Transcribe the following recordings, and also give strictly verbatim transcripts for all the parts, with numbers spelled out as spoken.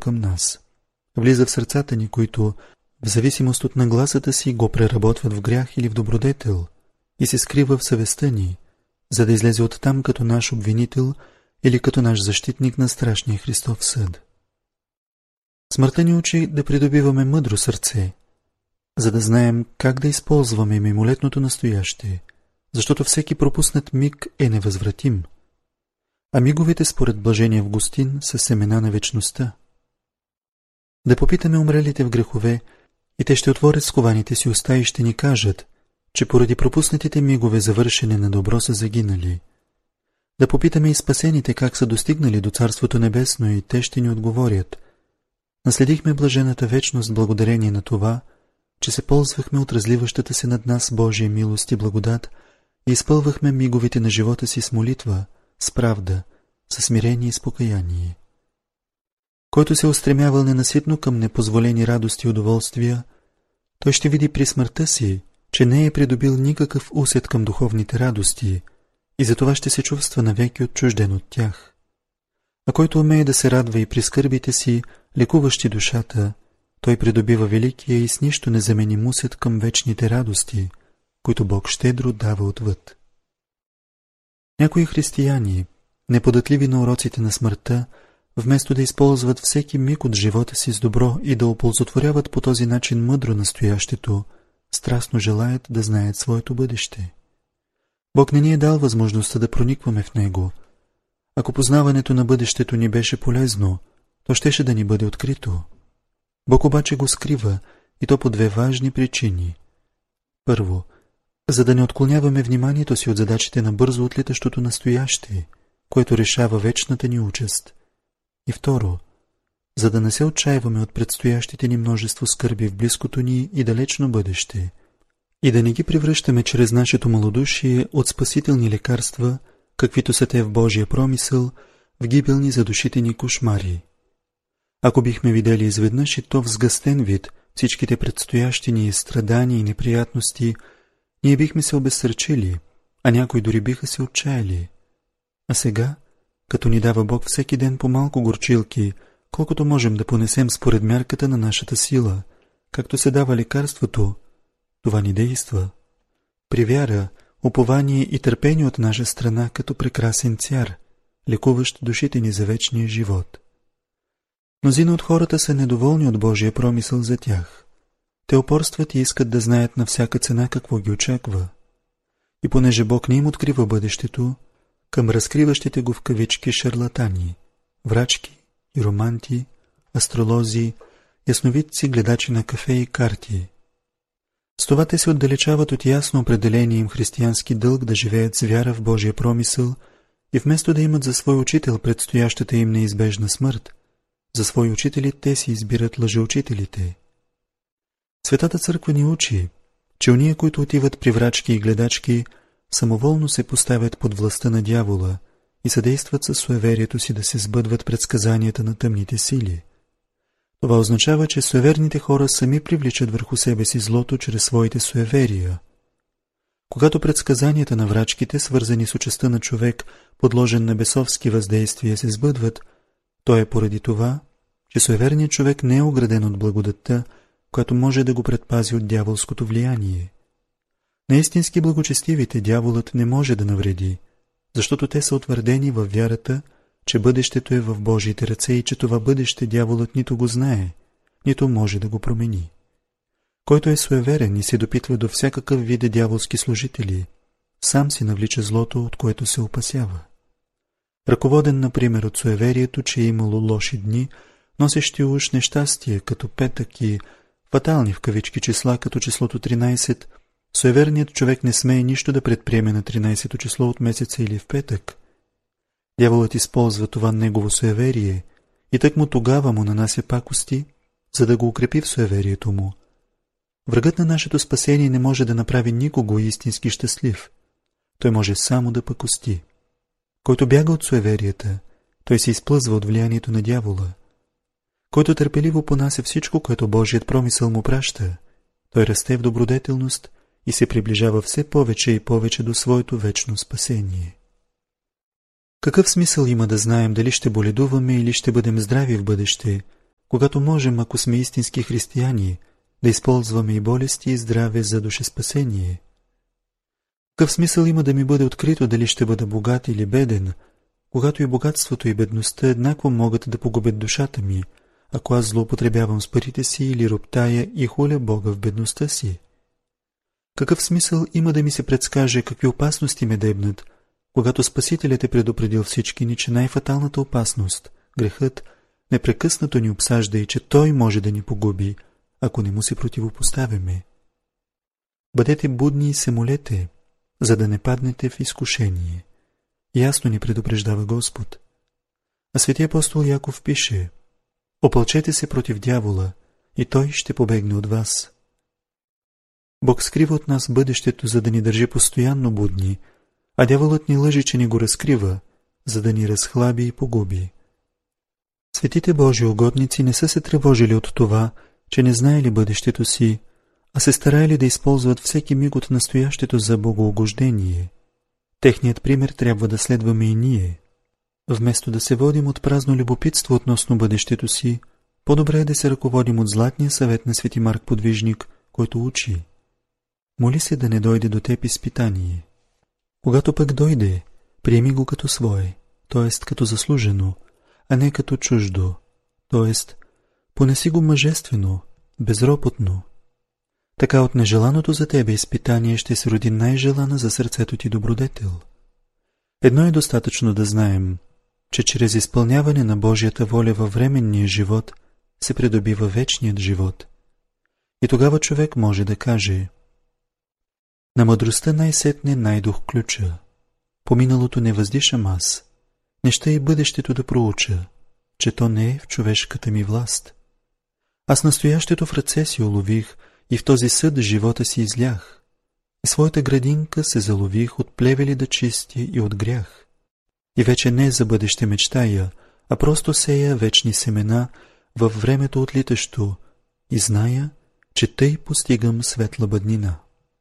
към нас. Влиза в сърцата ни, които, в зависимост от нагласата си, го преработват в грях или в добродетел и се скрива в съвестта ни, за да излезе оттам като наш обвинител или като наш защитник на страшния Христов съд. Смъртта ни учи да придобиваме мъдро сърце, за да знаем как да използваме мимолетното настояще, защото всеки пропуснат миг е невъзвратим, а миговете според блажения Августин са семена на вечността. Да попитаме умрелите в грехове и те ще отворят скованите си уста и ще ни кажат, че поради пропуснатите мигове за вършене на добро са загинали. Да попитаме и спасените как са достигнали до Царството Небесно и те ще ни отговорят: наследихме блажената вечност благодарение на това, че се ползвахме от разливащата се над нас Божия милост и благодат и изпълвахме миговете на живота си с молитва, с правда, със смирение и с покаяние. Който се устремявал ненаситно към непозволени радости и удоволствия, той ще види при смъртта си, че не е придобил никакъв усет към духовните радости и затова ще се чувства навеки отчужден от тях. А който умее да се радва и при скърбите си, лекуващи душата, той придобива великия и с нищо незаменим усет към вечните радости, които Бог щедро дава отвъд. Някои християни, неподатливи на уроците на смъртта, вместо да използват всеки миг от живота си с добро и да оползотворяват по този начин мъдро настоящето, страстно желаят да знаят своето бъдеще. Бог не ни е дал възможността да проникваме в него. Ако познаването на бъдещето ни беше полезно, то щеше да ни бъде открито. Бог обаче го скрива, и то по две важни причини. Първо, за да не отклоняваме вниманието си от задачите на бързо отлитащото настояще, което решава вечната ни участ. И второ, за да не се отчаиваме от предстоящите ни множество скърби в близкото ни и далечно бъдеще, и да не ги превръщаме чрез нашето малодушие от спасителни лекарства, каквито са те в Божия промисъл, в гибелни за душите ни кошмари. Ако бихме видели изведнъж и то в сгъстен вид всичките предстоящи ни страдания и неприятности, ние бихме се обезсърчили, а някои дори биха се отчаяли. А сега, като ни дава Бог всеки ден по малко горчилки, колкото можем да понесем според мярката на нашата сила, както се дава лекарството, това ни действа. При вяра, упование и търпение от наша страна като прекрасен цяр, лекуващ душите ни за вечния живот. Мнозина от хората са недоволни от Божия промисъл за тях. Те упорстват и искат да знаят на всяка цена какво ги очаква. И понеже Бог не им открива бъдещето, към разкриващите го в кавички шарлатани, врачки и романти, астролози, ясновидци, гледачи на кафе и карти. С това те се отдалечават от ясно определение им християнски дълг да живеят с вяра в Божия промисъл и вместо да имат за свой учител предстоящата им неизбежна смърт, за свои учители те си избират лъжеучителите. Светата църква ни учи, че уния, които отиват при врачки и гледачки, самоволно се поставят под властта на дявола и съдействат със суеверието си да се сбъдват предсказанията на тъмните сили. Това означава, че суеверните хора сами привличат върху себе си злото чрез своите суеверия. Когато предсказанията на врачките, свързани с участта на човек, подложен на бесовски въздействия, се сбъдват, то е поради това, че суеверният човек не е ограден от благодатта, която може да го предпази от дяволското влияние. На истински благочестивите дяволът не може да навреди, защото те са утвърдени във вярата, че бъдещето е в Божиите ръце и че това бъдеще дяволът нито го знае, нито може да го промени. Който е суеверен и се допитва до всякакъв вид дяволски служители, сам си навлича злото, от което се опасява. Ръководен, например, от суеверието, че е имало лоши дни, носещи уж нещастие, като петък и фатални в кавички числа, като числото тринайсет, суеверният човек не смее нищо да предприеме на тринайсето число от месеца или в петък. Дяволът използва това негово суеверие и тъкмо тогава му нанася пакости, за да го укрепи в суеверието му. Врагът на нашето спасение не може да направи никого истински щастлив. Той може само да пакости. Който бяга от суеверията, той се изплъзва от влиянието на дявола. Който търпеливо понася всичко, което Божият промисъл му праща, той расте в добродетелност и се приближава все повече и повече до своето вечно спасение. Какъв смисъл има да знаем дали ще боледуваме или ще бъдем здрави в бъдеще, когато можем, ако сме истински християни, да използваме и болести и здраве за душеспасение? Какъв смисъл има да ми бъде открито дали ще бъда богат или беден, когато и богатството и бедността еднакво могат да погубят душата ми, ако аз злоупотребявам с парите си или роптая и хуля Бога в бедността си? Какъв смисъл има да ми се предскаже какви опасности ме дебнат, когато Спасителят е предупредил всички ни, че най-фаталната опасност, грехът, непрекъснато ни обсажда и че Той може да ни погуби, ако не му се противопоставяме? Бъдете будни и се молете, за да не паднете в изкушение. Ясно ни предупреждава Господ. А свети апостол Яков пише: опълчете се против дявола и той ще побегне от вас. Бог скрива от нас бъдещето, за да ни държи постоянно будни, а дяволът ни лъжи, че ни го разкрива, за да ни разхлаби и погуби. Светите Божии угодници не са се тревожили от това, че не знаели бъдещето си, а се старали да използват всеки миг от настоящето за богоугождение. Техният пример трябва да следваме и ние. Вместо да се водим от празно любопитство относно бъдещето си, по-добре е да се ръководим от златния съвет на свети Марк Подвижник, който учи: моли се да не дойде до теб изпитание. Когато пък дойде, приеми го като свое, т.е. като заслужено, а не като чуждо, т.е. понеси го мъжествено, безропотно. Така от нежеланото за тебе изпитание ще се роди най-желана за сърцето ти добродетел. Едно е достатъчно да знаем, че чрез изпълняване на Божията воля във временния живот се придобива вечният живот. И тогава човек може да каже: на мъдростта най-сетне найдох ключа. По миналото не въздишам аз, не ще и бъдещето да проуча, че то не е в човешката ми власт. Аз настоящето в ръце си улових и в този съд живота си излях. И своята градинка се залових от плевели да чисти и от грях. И вече не за бъдеще мечтая, а просто сея вечни семена във времето отлитащо и зная, че тъй постигам светла бъднина.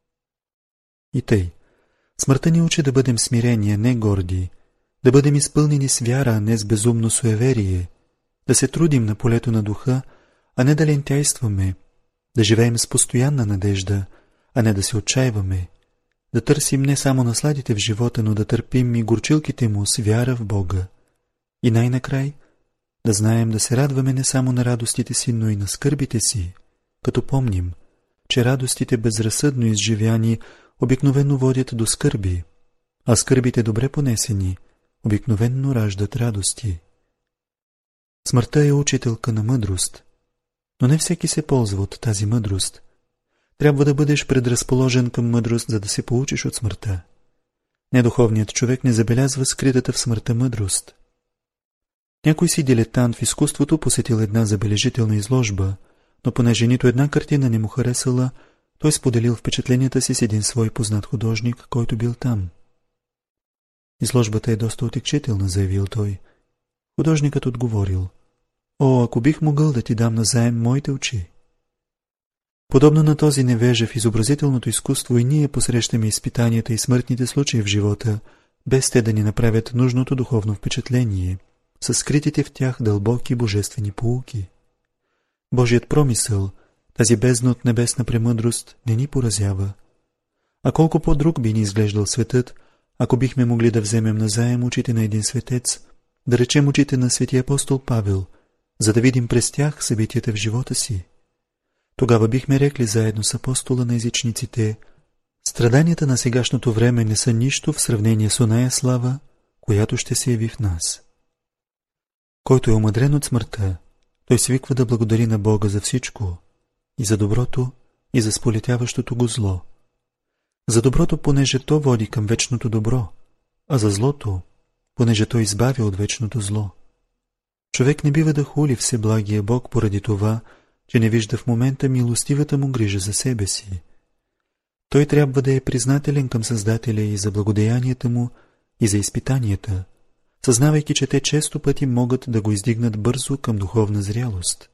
И тъй, смъртта ни учи да бъдем смирени, а не горди, да бъдем изпълнени с вяра, а не с безумно суеверие, да се трудим на полето на духа, а не да лентяйстваме, да живеем с постоянна надежда, а не да се отчаиваме, да търсим не само насладите в живота, но да търпим и горчилките му с вяра в Бога. И най-накрай да знаем да се радваме не само на радостите си, но и на скърбите си, като помним, че радостите безразсъдно изживяни обикновено водят до скърби, а скърбите добре понесени обикновено раждат радости. Смъртта е учителка на мъдрост, но не всеки се ползва от тази мъдрост. Трябва да бъдеш предразположен към мъдрост, за да се получиш от смъртта. Недуховният човек не забелязва скритата в смъртта мъдрост. Някой си дилетант в изкуството посетил една забележителна изложба, но понеже нито една картина не му харесала, той споделил впечатленията си с един свой познат художник, който бил там. Изложбата е доста отекчителна, заявил той. Художникът отговорил: о, ако бих могъл да ти дам назаем моите очи. Подобно на този невежа в изобразителното изкуство и ние посрещаме изпитанията и смъртните случаи в живота, без те да ни направят нужното духовно впечатление, със скритите в тях дълбоки божествени поуки. Божият промисъл, тази бездна от небесна премъдрост, не ни поразява. А колко по-друг би ни изглеждал светът, ако бихме могли да вземем назаем очите на един светец, да речем очите на светия апостол Павел, за да видим през тях събитията в живота си. Тогава бихме рекли заедно с апостола на езичниците: страданията на сегашното време не са нищо в сравнение с оная слава, която ще се яви в нас. Който е омъдрен от смъртта, той свиква да благодари на Бога за всичко, и за доброто, и за сполетяващото го зло. За доброто, понеже то води към вечното добро, а за злото, понеже то избавя от вечното зло. Човек не бива да хули всеблагия Бог поради това, че не вижда в момента милостивата му грижа за себе си. Той трябва да е признателен към Създателя и за благодеянията му, и за изпитанията, съзнавайки, че те често пъти могат да го издигнат бързо към духовна зрялост.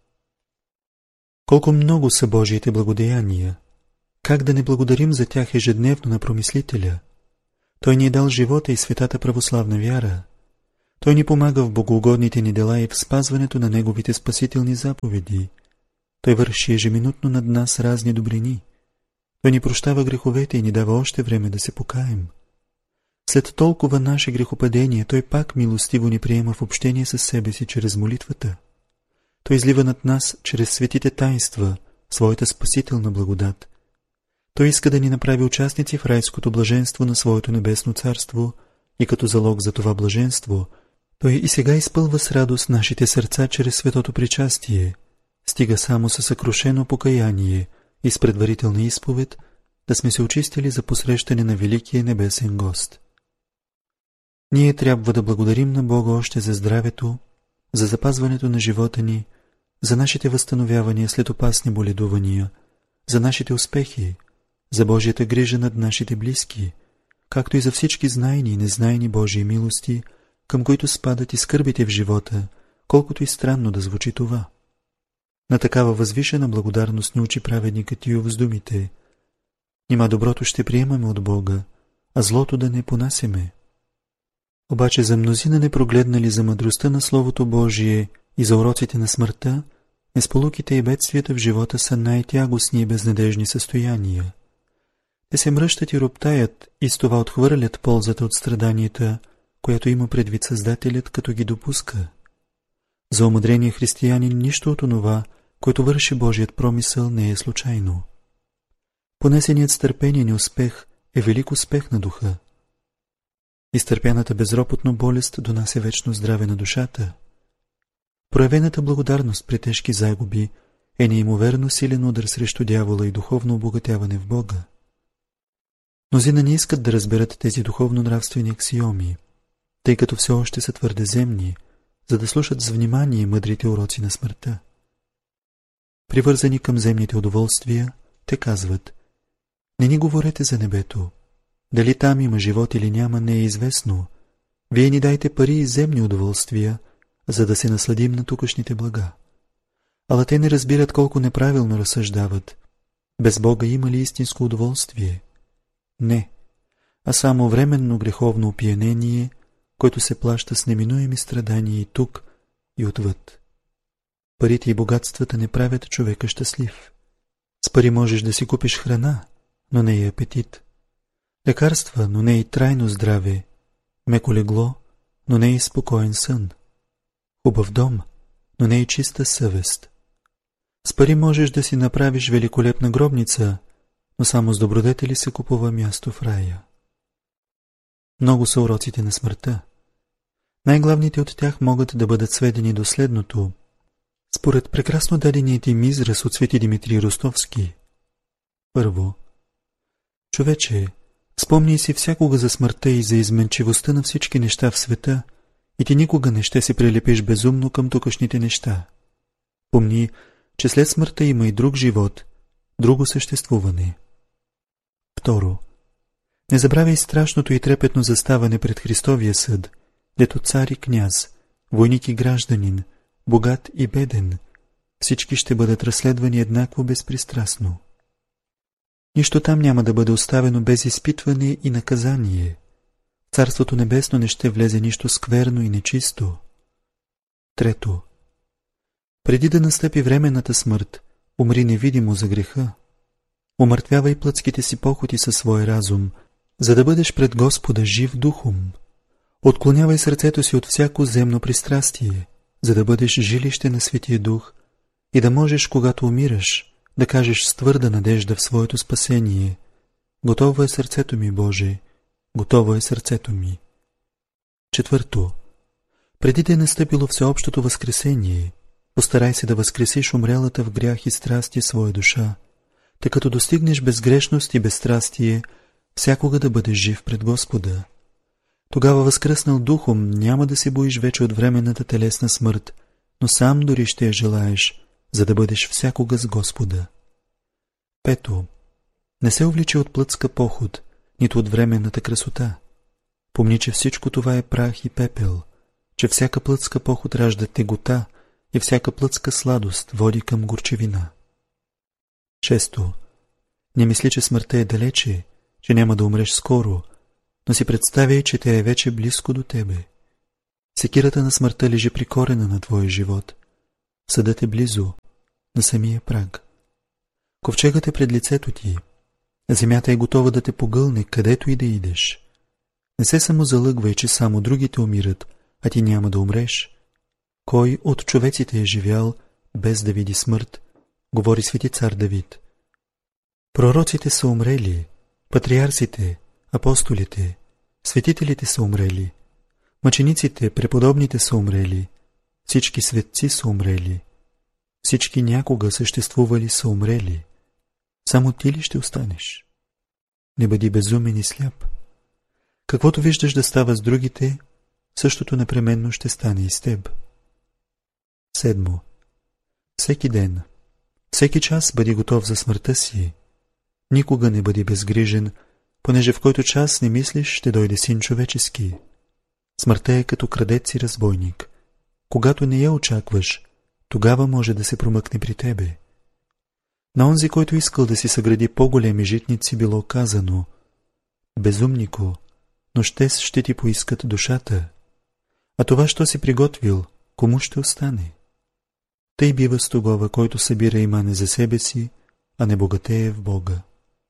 Колко много са Божиите благодеяния! Как да не благодарим за тях ежедневно на Промислителя? Той ни е дал живота и светата православна вяра. Той ни помага в богоугодните ни дела и в спазването на Неговите спасителни заповеди. Той върши ежеминутно над нас разни добрини. Той ни прощава греховете и ни дава още време да се покаем. След толкова наше грехопадение, Той пак милостиво ни приема в общение с себе си чрез молитвата. Той излива над нас чрез светите таинства своята спасителна благодат. Той иска да ни направи участници в райското блаженство на своето небесно царство и като залог за това блаженство, Той и сега изпълва с радост нашите сърца чрез светото причастие. Стига само със съкрушено покаяние и с предварителна изповед да сме се очистили за посрещане на великия небесен гост. Ние трябва да благодарим на Бога още за здравето, за запазването на живота ни, за нашите възстановявания след опасни боледувания, за нашите успехи, за Божията грижа над нашите близки, както и за всички знайни и незнайни Божии милости, към които спадат и скърбите в живота, колкото и странно да звучи това. На такава възвишена благодарност ни учи праведникът Иов с думите: нима доброто ще приемаме от Бога, а злото да не понасяме. Обаче за мнозина не прогледнали за мъдростта на Словото Божие и за уроците на смъртта, несполуките и бедствията в живота са най-тягостни и безнадежни състояния. Те се мръщат и роптаят и с това отхвърлят ползата от страданията, която има предвид Създателят, като ги допуска. За омъдрения християнин нищо от онова, което върши Божият промисъл, не е случайно. Понесеният с търпение неуспех е велик успех на духа. Изтърпяната безропотно болест донася вечно здраве на душата. Проявената благодарност при тежки загуби е неимоверно силен удар срещу дявола и духовно обогатяване в Бога. Мнозина не искат да разберат тези духовно-нравствени аксиоми, тъй като все още са твърде земни, за да слушат с внимание мъдрите уроци на смъртта. Привързани към земните удоволствия, те казват: не ни говорете за небето. Дали там има живот или няма, не е известно. Вие ни дайте пари и земни удоволствия, за да се насладим на тукашните блага. Ала те не разбират колко неправилно разсъждават. Без Бога има ли истинско удоволствие? Не, а само временно греховно опиянение, който се плаща с неминуеми страдания и тук, и отвъд. Парите и богатствата не правят човека щастлив. С пари можеш да си купиш храна, но не и апетит. Лекарства, но не и трайно здраве. Меко легло, но не и спокоен сън. Хубав дом, но не и чиста съвест. С пари можеш да си направиш великолепна гробница, но само с добродетели се купува място в рая. Много са уроците на смъртта. Най-главните от тях могат да бъдат сведени до следното. Според прекрасно даденият им израз от свети Димитрий Ростовски. Първо, човече, спомни си всякога за смъртта и за изменчивостта на всички неща в света, и ти никога не ще се прилепиш безумно към тукашните неща. Помни, че след смъртта има и друг живот, друго съществуване. Второ, не забравяй страшното и трепетно заставане пред Христовия съд, дето цар и княз, войник и гражданин, богат и беден, всички ще бъдат разследвани еднакво безпристрастно. Нищо там няма да бъде оставено без изпитване и наказание. В Царството небесно не ще влезе нищо скверно и нечисто. Трето, преди да настъпи временната смърт, умри невидимо за греха. Умъртвявай плътските си похоти със свой разум, за да бъдеш пред Господа жив духом. Отклонявай сърцето си от всяко земно пристрастие, за да бъдеш жилище на Светия Дух и да можеш, когато умираш, да кажеш с твърда надежда в своето спасение: готово е сърцето ми, Боже, готово е сърцето ми. Четвърто, преди да е настъпило всеобщото възкресение, постарай се да възкресиш умрялата в грях и страсти своя душа, тъй като достигнеш безгрешност и безстрастие, всякога да бъдеш жив пред Господа. Тогава възкръснал духом няма да се боиш вече от временната телесна смърт, но сам дори ще я желаеш, за да бъдеш всякога с Господа. Пето, не се увлича от плътска поход, нито от временната красота. Помни, че всичко това е прах и пепел, че всяка плътска поход ражда тегота и всяка плътска сладост води към горчевина. Шесто, не мисли, че смъртта е далече, че няма да умреш скоро, но си представяй, че тя е вече близко до тебе. Секирата на смъртта лежи при корена на твоя живот. Съдът е близо, на самия праг. Ковчегът е пред лицето ти. Земята е готова да те погълне, където и да идеш. Не се само залъгвай, че само другите умират, а ти няма да умреш. Кой от човеците е живял, без да види смърт, говори свети цар Давид. Пророците са умрели, патриарсите, апостолите, светителите са умрели, мъчениците, преподобните са умрели, всички светци са умрели, всички някога съществували са умрели. Само ти ли ще останеш? Не бъди безумен и сляп. Каквото виждаш да става с другите, същото непременно ще стане и с теб. Седмо. Всеки ден, всеки час бъди готов за смъртта си. Никога не бъди безгрижен, понеже в който час не мислиш, ще дойде син човечески. Смъртта е като крадец и разбойник. Когато не я очакваш, тогава може да се промъкне при тебе. На онзи, който искал да си съгради по-големи житници, било казано: безумнико, нощес ще ти поискат душата, а това, що си приготвил, кому ще остане? Тъй бива с тогова, който събира имане за себе си, а не богатее в Бога.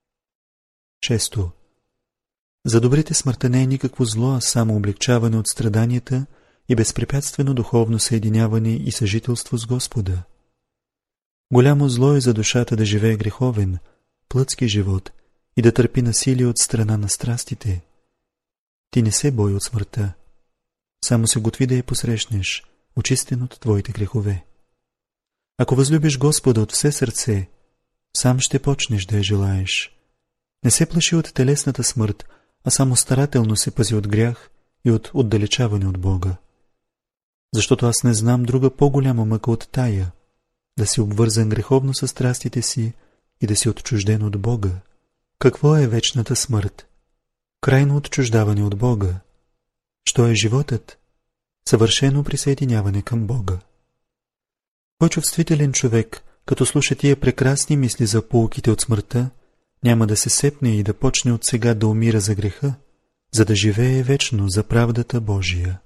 Шесто. За добрите смъртта не е никакво зло, а само облегчаване от страданията и безпрепятствено духовно съединяване и съжителство с Господа. Голямо зло е за душата да живее греховен, плътски живот и да търпи насилие от страна на страстите. Ти не се бой от смъртта, само се готви да я посрещнеш, очистен от твоите грехове. Ако възлюбиш Господа от все сърце, сам ще почнеш да я желаеш. Не се плаши от телесната смърт, а само старателно се пази от грях и от отдалечаване от Бога. Защото аз не знам друга по-голяма мъка от тая, да си обвързан греховно със страстите си и да си отчужден от Бога. Какво е вечната смърт? Крайно отчуждаване от Бога. Що е животът? Съвършено присъединяване към Бога. Кой чувствителен човек, като слуша тия прекрасни мисли за поуките от смъртта, няма да се сепне и да почне от сега да умира за греха, за да живее вечно за правдата Божия.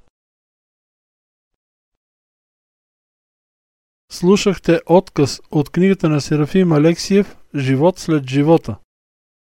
Слушахте отказ от книгата на Серафим Алексиев «Живот след живота».